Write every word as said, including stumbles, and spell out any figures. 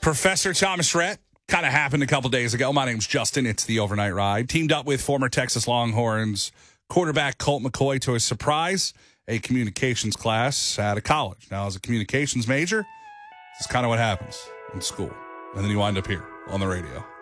Professor Thomas Rhett kind of happened a couple days ago. My name's Justin. It's the Overnight Ride. Teamed up with former Texas Longhorns quarterback Colt McCoy to a surprise, a communications class at a college. Now, as a communications major, this is kind of what happens in school. And then you wind up here on the radio.